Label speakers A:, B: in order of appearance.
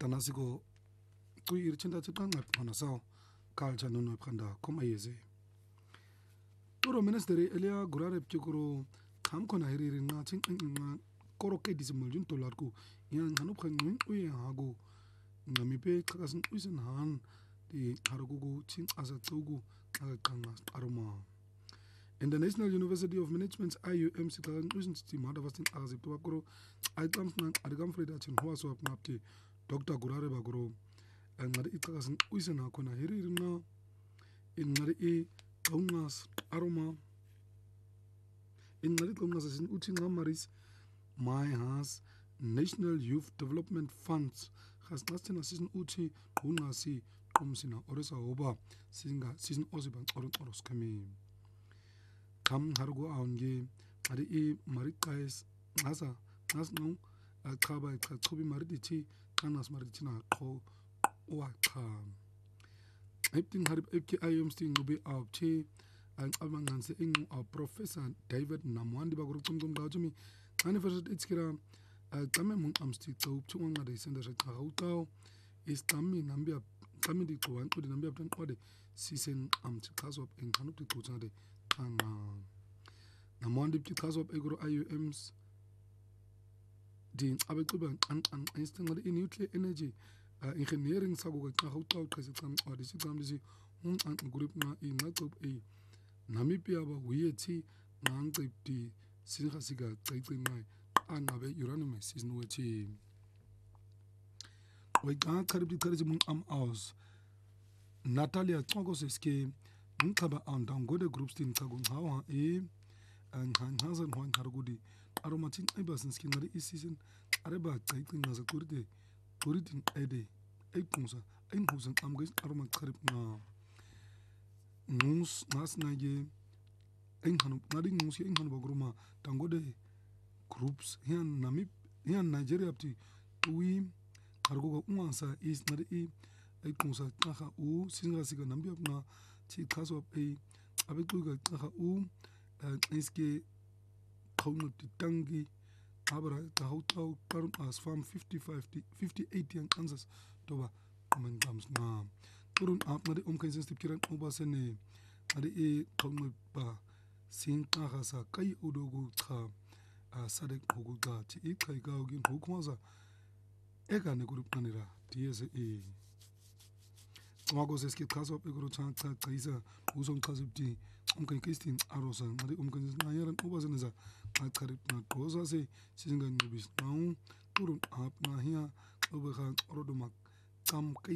A: tanasiko kuir chinda chitanga panasao kalcha nono panda koma yeze toro ministeri elia gurare pchikoro kam kona hiriri nga ching nga koroke disimul jun tolarku yang hanup khangwin uye hago ngamipe kakasin uisen han di harugugu ching asa tsugu kanga aroma. In the National University of Management IUM sitagan usin stima da vastin azip to akoro aitam nan adgam freda chin hoa so apnapti Dr. Gurare bagoro ngari itakasin uisen ha kona hiriri nga in ngari e kaungas aroma in ngari kaungas asin uchi ngamaris my has National Youth Development Funds has nastin asin uchi kunasi kumsina oresa oba singa season osiban oros kami kam hargo aunge ari e marikais ngasa ngasno khaba chobi maridichi kanas maridichina kho wa kha epting harib epki IUM sting ubi abche abanganse ing Professor David Namwandi baguru tumdum dajumi anniversary itskira kame mun amsti taup chunga de sender khauta is kami nambia kami di kwan udi nambia tan ode season amti kasop in kanup di kucha de kanga Namwandi ki kasop egro IUMs di abetuba an instinct in nuclear energy engineering sago ka khauta kasi kam ode si kam disi an group na in natop e Namibia ba wiyeti nang di singa siga tsaitsingai anabe uranium season wechi we ga karibdi kariji mun am aus Natalia Tsongo seske mkhaba andang gode groups tin kagun hawa e an hanzan hwan kargudi aromatin ibasin skin ngari season areba tsaitsinga za kuritin ede e kunsa en husan amgais aromat karib na ngus nas nage enghanu ngadi ngus enghanu bagruma tangode groups hian Namib hian Nigeria apti wi kargo unsa is ngadi e kunsa taha u singa siga nambia na chi kaso e abetuga taha u iske khawno titangi abra tahutau karun as farm 58 young Kansas toba man gams na turun ap ngadi kaisen stipkiran obasene ade e khawno ba sin taha sa kai udogu tha sadek hogu da chi e kai ga ogin hokwaza ega ne group kanira diese e Magos es gibt kaso egro chanta kaisa uson kasipti kaistin arosa ade kaisen nayaran obaseneza karip na toza se singa nubis turun ap na hiya obekhan orodomak kam